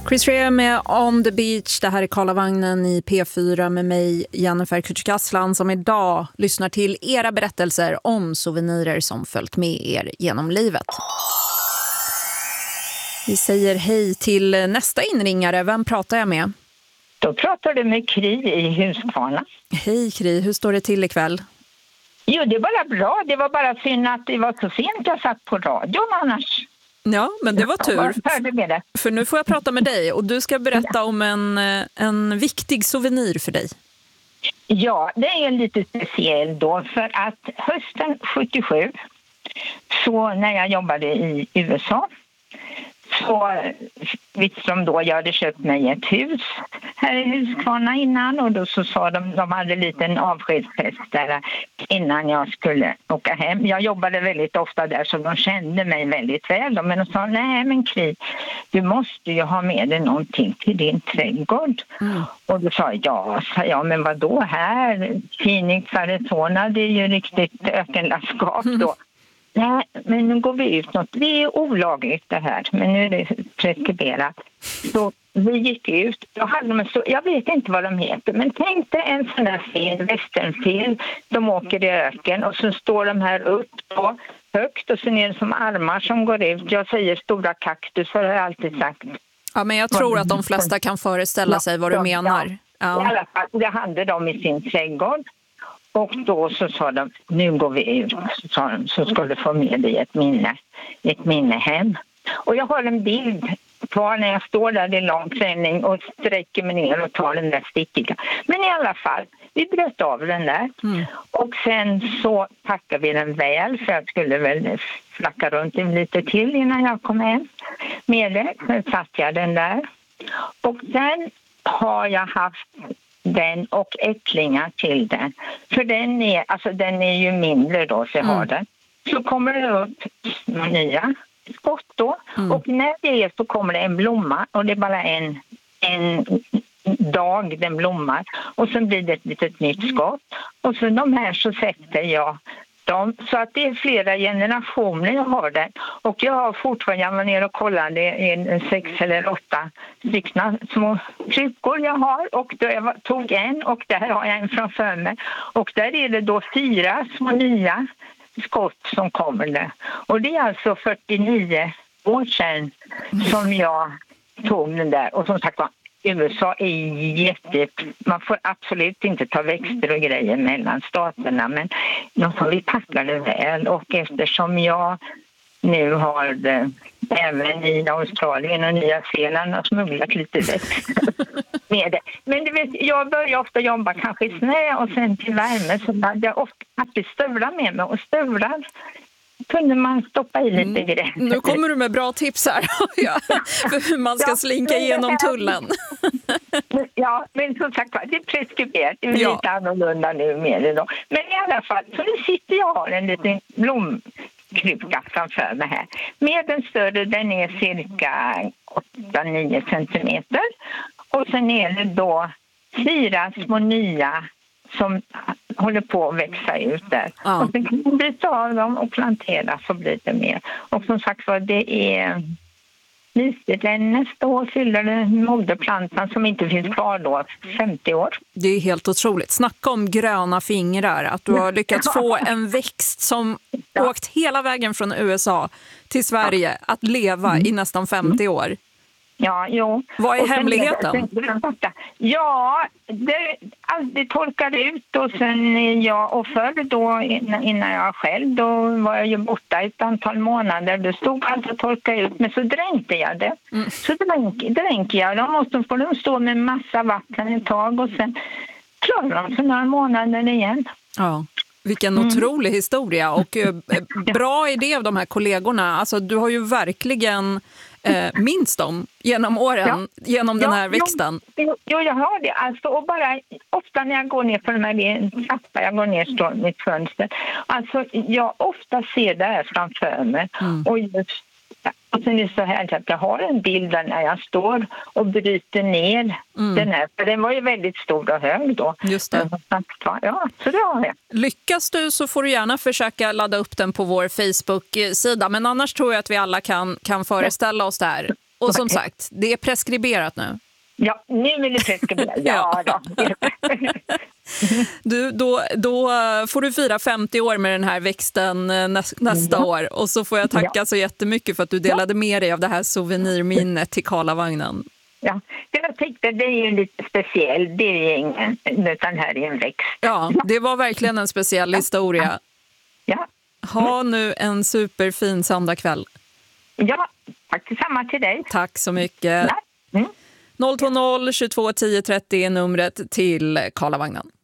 Chris Rea med On the Beach. Det här är Karlavagnen i P4 med mig, Jennifer Kücükaslan, som idag lyssnar till era berättelser om souvenirer som följt med er genom livet. Vi säger hej till nästa inringare. Vem pratar jag med? Då pratar du med Kri i Huskvarna. Hej Kri, hur står det till ikväll? Jo, det är bara bra. Det var bara synd att det var så sent jag satt på radion annars. Ja, men det var tur. Med det. För nu får jag prata med dig och du ska berätta om en viktig souvenir för dig. Ja, det är lite speciell då för att hösten 77, så när jag jobbade i USA, så visste de då, jag hade köpt mig ett hus här i Huskvarna innan, och då så sa de hade en liten avskedsfest där innan jag skulle åka hem. Jag jobbade väldigt ofta där så de kände mig väldigt väl, men de sa nej men Kri, du måste ju ha med dig någonting till din trädgård. Och då sa jag, men vad då här? Phoenix, Arizona, det är ju riktigt ökenlandskap då. Nej, men nu går vi ut något. Det är olagligt det här, men nu är det preskriberat. Så vi gick ut. Jag vet inte vad de heter, men tänk dig en sån där film, westernfilm. De åker i öken och så står de här upp på högt och sen är det som armar som går ut. Jag säger stora kaktusar, har jag alltid sagt. Ja, men jag tror att de flesta kan föreställa sig vad du menar. Ja. I alla fall, det hade de i sin trädgård. Och då så sa de, nu går vi ut, så ska du få med dig ett minne hem. Och jag har en bild kvar när jag står där i lång klänning och sträcker mig ner och tar den där stickiga. Men i alla fall, vi bröt av den där. Och sen så packade vi den väl, för jag skulle väl flacka runt lite till innan jag kom hem med det. Sen satt jag den där. Och sen har jag haft den och ättlingar till den. För den är ju mindre då, så jag har den. Så kommer det upp nya skott då. Och när det är så kommer det en blomma, och det är bara en dag den blommar. Och sen blir det ett litet nytt skott. Och så de här så sätter jag dem. Så att det är flera generationer jag har den. Och jag har fortfarande, jag var ner och kollade, det är 6 eller 8 stycken små krypkor jag har. Och då jag tog en, och där har jag en framför mig. Och där är det då 4 små nya skott som kommer där. Och det är alltså 49 år sedan som jag tog den där. Och som sagt var, USA är man får absolut inte ta växter och grejer mellan staterna, men de får vi packa det väl. Och eftersom jag nu har det även i Australien och Nya Zeeland har smugglat lite växter med det. Men du vet, jag börjar ofta jobba kanske i snö och sen till värme, så hade jag ofta alltid stövlar med mig, och stövlar kunde man stoppa i lite grejer. Nu kommer du med bra tips här för hur man ska slinka igenom tullen. Ja, men som sagt, det är preskriberat. Det är lite annorlunda nu med det då. Men i alla fall, så nu sitter jag och har en liten blomkrypka framför mig här. Med den större, den är cirka 8-9 centimeter. Och sen är det då 4 små nya som håller på att växa ut där. Ja. Och sen kan man bryta av dem och plantera, så blir det mer. Och som sagt var, det är mysigt. Nästa år fyller det moderplantan som inte finns kvar då, 50 år. Det är helt otroligt. Snacka om gröna fingrar. Att du har lyckats få en växt som åkt hela vägen från USA till Sverige att leva i nästan 50 år. Ja, jo. Vad är hemligheten? Ja, det torkar ut, och sen och förr då innan jag själv, då var jag ju borta ett antal månader. Det stod allt att torka ut, men så dränkte jag det. Så dränker jag. Då får de stå med massa vatten ett tag, och sen klarar de för några månader igen. Ja. Vilken otrolig historia, och bra idé av de här kollegorna. Alltså, du har ju verkligen minst dem genom åren, genom den här växten. Jo, jag har det. Alltså, och bara ofta när jag går ner på de här trappan, jag går ner står mitt fönster. Alltså, jag ofta ser det här framför mig. Och just och sen är det så här att jag har en bild där när jag står och bryter ner den här. För den var ju väldigt stor och hög då. Just det. Ja, så det har jag. Lyckas du så får du gärna försöka ladda upp den på vår Facebook-sida. Men annars tror jag att vi alla kan föreställa oss det här. Och som sagt, det är preskriberat nu. Ja, nu vill det preskriberat. Ja, då. Då får du fira 50 år med den här växten nästa år. Och så får jag tacka så jättemycket för att du delade med dig av det här souvenirminnet till Karlavagnen. Ja, jag tänkte det är ju lite speciell. Det är ingen, utan här är en växt. Ja, det var verkligen en speciell historia. Ja. Ha nu en superfin söndagkväll. Ja, tack detsamma till dig. Tack så mycket. 020 22 10 30 är numret till Karlavagnen.